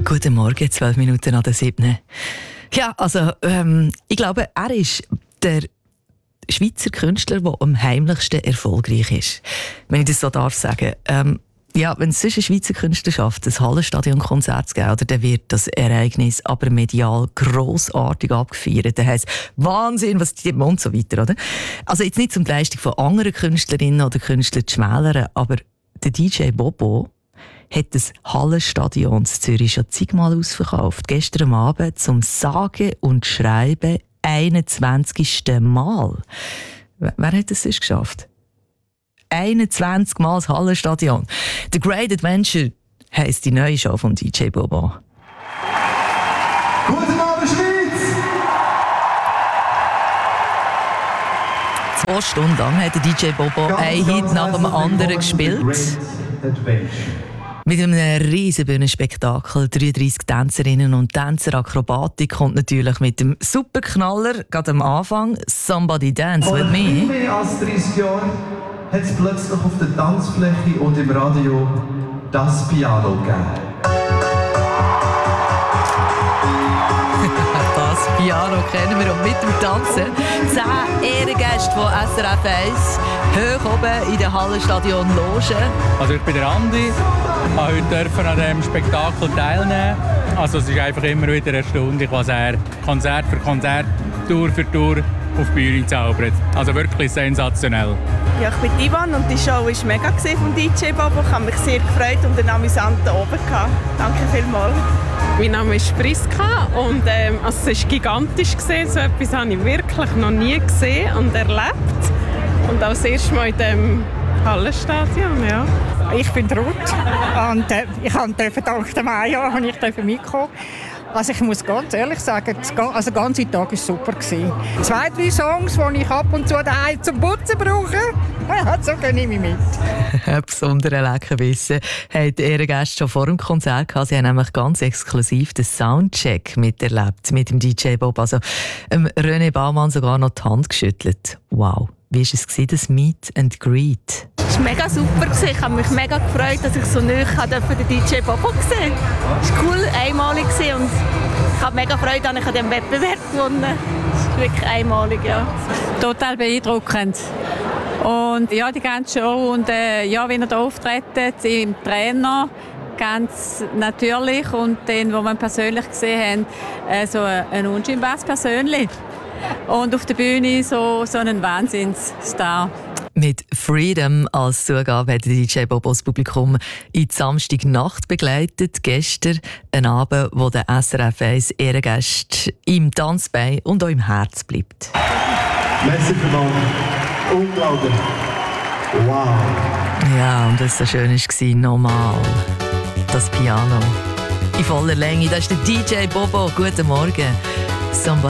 Guten Morgen, 12 Minuten nach der 7. Ja, also ich glaube, er ist der Schweizer Künstler, der am heimlichsten erfolgreich ist. Wenn ich das so darf sagen. Ja, wenn es sonst eine Schweizer Künstler schafft, ein Hallenstadion-Konzert zu geben, oder, dann wird das Ereignis aber medial grossartig abgefeiert. Dann heisst Wahnsinn, was die und so weiter, oder? Also jetzt nicht zum die Leistung von anderen Künstlerinnen oder Künstlern zu schmälern, aber der DJ Bobo hat das Hallenstadion in Zürich schon zigmal ausverkauft. Gestern Abend zum sage und schreiben 21. Mal. Wer hat das sonst geschafft? 21 Mal das Hallenstadion. «The Great Adventure» heisst die neue Show von DJ Bobo. Guten Abend, Schweiz! 2 Stunden lang hat der DJ Bobo einen Hit nach dem anderen gespielt. Mit einem riesen Bühnenspektakel, 33 Tänzerinnen und Tänzer, Akrobatik und natürlich mit dem Superknaller, gerade am Anfang, «Somebody Dance With Me». Vor mehr als 30 Jahren hat es plötzlich auf der Tanzfläche und im Radio das Piano gegeben. Das Piano kennen wir und mit dem Tanzen 10 Ehrengäste von SRF 1 hoch oben in der Hallenstadion Loge. Also ich bin der Andi, durfte heute an diesem Spektakel teilnehmen. Also es ist einfach immer wieder erstaunlich, was er Konzert für Konzert, Tour für Tour auf die Bühne zaubert. Also wirklich sensationell. Ja, ich bin Ivan und die Show war mega vom DJ Bobo. Ich habe mich sehr gefreut und einen amüsanten Abend gehabt. Danke vielmals. Mein Name ist Priska und also es war gigantisch. So etwas habe ich wirklich noch nie gesehen und erlebt. Und auch das erste Mal in diesem Hallenstadion. Ja. Ich bin Ruth und ich durfte dank der Maja mitkommen. Also ich muss ganz ehrlich sagen, der ganze Tag war super. 2-3 Songs, die ich ab und zu daheim zum Putzen brauche, so gehen ich mich mit. Ein besonderer Leckerbissen haben die Ehrengäste schon vor dem Konzert gehabt. Sie haben nämlich ganz exklusiv den Soundcheck miterlebt mit dem DJ Bob. Also René Baumann sogar noch die Hand geschüttelt. Wow, wie war es, das Meet and Greet? Es war mega super. Ich habe mich mega gefreut, dass ich so nahe den DJ Bobo sehen durfte. Es war cool, einmalig und ich habe mega Freude, dass ich an diesem Wettbewerb gewonnen habe. Es ist wirklich einmalig, ja. Total beeindruckend. Und ja, die ganze Show und ja, wie er hier auftritt, im Trainer, ganz natürlich und den, wo man persönlich gesehen haben, so ein unscheinbares Persönlich. Und auf der Bühne so einen Wahnsinnsstar. Mit «Freedom» als Zugabe hat DJ Bobo das Publikum in die Samstagnacht begleitet. Gestern ein Abend, wo der SRF 1 Ehrengäste im Tanzbein und auch im Herz bleibt. Merci vielmals. Unglaublich. Wow. Ja, und was so schön war, nochmal das Piano in voller Länge. Das ist der DJ Bobo. Guten Morgen.